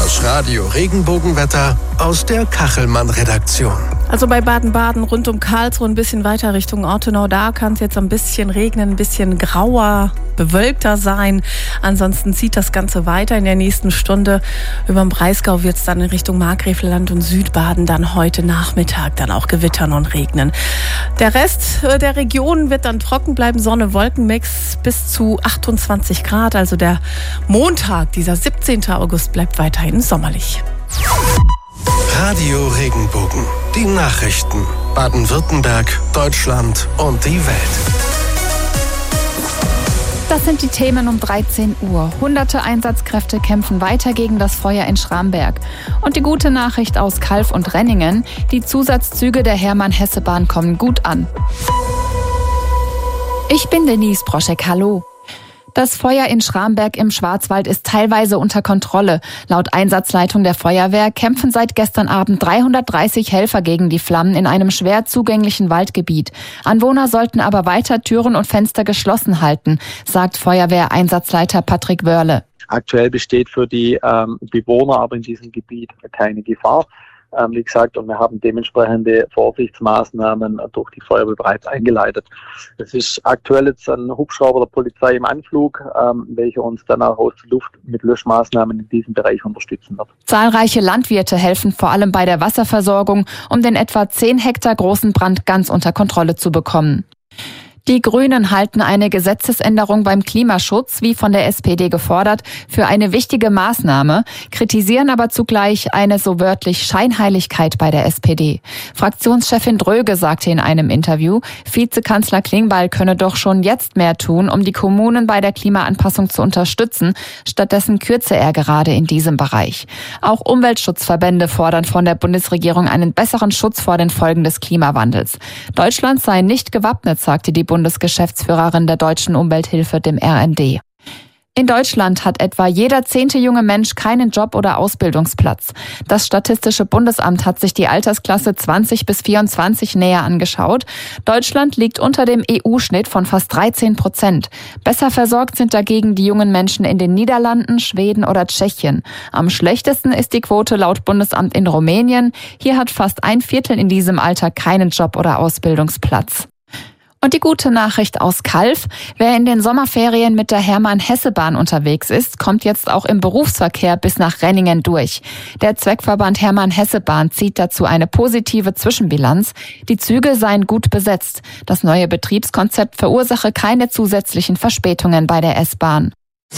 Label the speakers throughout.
Speaker 1: Das Radio Regenbogenwetter aus der Kachelmann-Redaktion.
Speaker 2: Also bei Baden-Baden rund um Karlsruhe ein bisschen weiter Richtung Ortenau, da kann es jetzt ein bisschen regnen, ein bisschen grauer, bewölkter sein. Ansonsten zieht das Ganze weiter in der nächsten Stunde. Über dem Breisgau wird es dann in Richtung Markgräflerland und Südbaden dann heute Nachmittag dann auch gewittern und regnen. Der Rest der Region wird dann trocken bleiben, Sonne-Wolken-Mix bis zu 28 Grad. Also der Montag, dieser 17. August, bleibt weiterhin sommerlich.
Speaker 1: Radio Regenbogen. Die Nachrichten. Baden-Württemberg, Deutschland und die Welt.
Speaker 3: Das sind die Themen um 13 Uhr. Hunderte Einsatzkräfte kämpfen weiter gegen das Feuer in Schramberg. Und die gute Nachricht aus Calw und Renningen: Die Zusatzzüge der Hermann-Hesse-Bahn kommen gut an. Ich bin Denise Broschek, hallo. Das Feuer in Schramberg im Schwarzwald ist teilweise unter Kontrolle. Laut Einsatzleitung der Feuerwehr kämpfen seit gestern Abend 330 Helfer gegen die Flammen in einem schwer zugänglichen Waldgebiet. Anwohner sollten aber weiter Türen und Fenster geschlossen halten, sagt Feuerwehreinsatzleiter Patrick Wörle.
Speaker 4: Aktuell besteht für die Bewohner aber in diesem Gebiet keine Gefahr. Wie gesagt, und wir haben dementsprechende Vorsichtsmaßnahmen durch die Feuerwehr bereits eingeleitet. Es ist aktuell jetzt ein Hubschrauber der Polizei im Anflug, welcher uns dann auch aus der Luft mit Löschmaßnahmen in diesem Bereich unterstützen wird.
Speaker 3: Zahlreiche Landwirte helfen vor allem bei der Wasserversorgung, um den etwa 10 Hektar großen Brand ganz unter Kontrolle zu bekommen. Die Grünen halten eine Gesetzesänderung beim Klimaschutz, wie von der SPD gefordert, für eine wichtige Maßnahme, kritisieren aber zugleich eine so wörtlich Scheinheiligkeit bei der SPD. Fraktionschefin Dröge sagte in einem Interview, Vizekanzler Klingbeil könne doch schon jetzt mehr tun, um die Kommunen bei der Klimaanpassung zu unterstützen. Stattdessen kürze er gerade in diesem Bereich. Auch Umweltschutzverbände fordern von der Bundesregierung einen besseren Schutz vor den Folgen des Klimawandels. Deutschland sei nicht gewappnet, sagte die Bundesgeschäftsführerin der Deutschen Umwelthilfe dem RND. In Deutschland hat etwa jeder 10. junge Mensch keinen Job oder Ausbildungsplatz. Das Statistische Bundesamt hat sich die Altersklasse 20 bis 24 näher angeschaut. Deutschland liegt unter dem EU-Schnitt von fast 13%. Besser versorgt sind dagegen die jungen Menschen in den Niederlanden, Schweden oder Tschechien. Am schlechtesten ist die Quote laut Bundesamt in Rumänien. Hier hat fast ein Viertel in diesem Alter keinen Job oder Ausbildungsplatz. Und die gute Nachricht aus Calw: Wer in den Sommerferien mit der Hermann-Hesse-Bahn unterwegs ist, kommt jetzt auch im Berufsverkehr bis nach Renningen durch. Der Zweckverband Hermann-Hesse-Bahn zieht dazu eine positive Zwischenbilanz. Die Züge seien gut besetzt. Das neue Betriebskonzept verursache keine zusätzlichen Verspätungen bei der S-Bahn.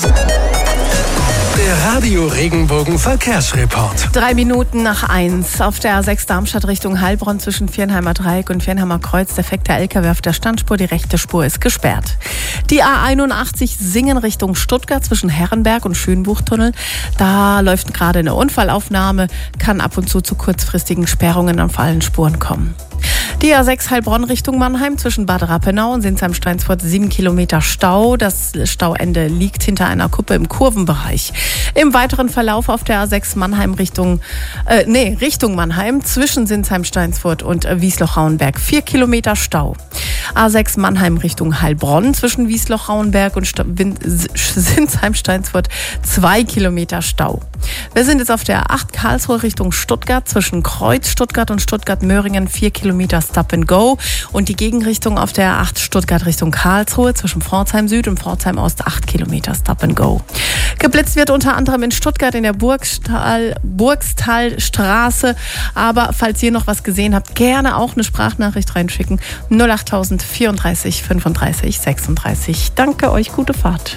Speaker 1: Der Radio Regenbogen Verkehrsreport.
Speaker 2: 3 Minuten nach 1 auf der A6 Darmstadt Richtung Heilbronn zwischen Viernheimer Dreieck und Viernheimer Kreuz. Defekter LKW auf der Standspur, die rechte Spur ist gesperrt. Die A81 Singen Richtung Stuttgart zwischen Herrenberg und Schönbuchtunnel. Da läuft gerade eine Unfallaufnahme, kann ab und zu kurzfristigen Sperrungen auf allen Spuren kommen. Die A6 Heilbronn Richtung Mannheim zwischen Bad Rappenau und Sinsheim-Steinsfurt 7 Kilometer Stau. Das Stauende liegt hinter einer Kuppe im Kurvenbereich. Im weiteren Verlauf auf der A6 Mannheim Richtung Mannheim zwischen Sinsheim-Steinsfurt und Wiesloch-Rauenberg 4 Kilometer Stau. A6 Mannheim Richtung Heilbronn zwischen Wiesloch-Rauenberg und Sinsheim-Steinsfurt 2 Kilometer Stau. Wir sind jetzt auf der A8 Karlsruhe Richtung Stuttgart zwischen Kreuz Stuttgart und Stuttgart-Möhringen 4 Kilometer Stop and Go und die Gegenrichtung auf der A8 Stuttgart Richtung Karlsruhe zwischen Pforzheim Süd und Pforzheim Ost 8 Kilometer Stop and Go. Geblitzt wird unter anderem in Stuttgart in der Burgstalstraße, aber falls ihr noch was gesehen habt, gerne auch eine Sprachnachricht reinschicken. 08000 34 35 36. Danke euch, gute Fahrt.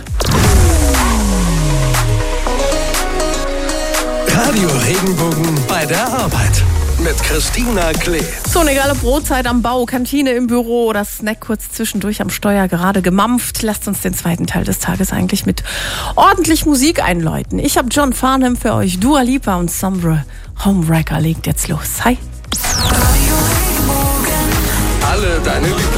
Speaker 1: Radio Regenbogen bei der Arbeit mit Christina Klee.
Speaker 2: So, eine egal ob Brotzeit am Bau, Kantine im Büro oder Snack kurz zwischendurch am Steuer gerade gemampft. Lasst uns den zweiten Teil des Tages eigentlich mit ordentlich Musik einläuten. Ich habe John Farnham für euch. Dua Lipa und Sombre Homewrecker legt jetzt los. Hi.
Speaker 1: Alle deine